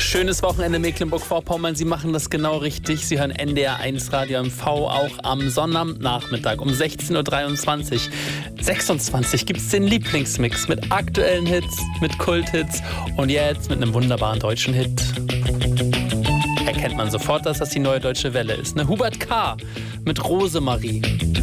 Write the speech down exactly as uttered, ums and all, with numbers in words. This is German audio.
Schönes Wochenende Mecklenburg-Vorpommern. Sie machen das genau richtig. Sie hören N D R eins Radio M V auch am Sonnabendnachmittag um sechzehn Uhr dreiundzwanzig. sechsundzwanzig gibt es den Lieblingsmix mit aktuellen Hits, mit Kulthits und jetzt mit einem wunderbaren deutschen Hit. Erkennt man sofort, dass das die Neue Deutsche Welle ist. Ne? Hubert K. mit Rosemarie.